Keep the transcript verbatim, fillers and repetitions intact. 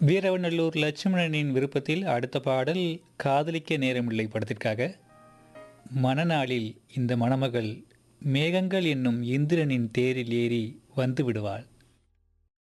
வீரவநல்லூர் லட்சுமணனின் விருப்பத்தில் அடுத்த பாடல் காதலிக்க நேரமில்லை படத்திற்காக. மணநாளில் இந்த மணமகள் மேகங்கள் என்னும் இந்திரனின் தேரில் ஏறி வந்து விடுவாள்.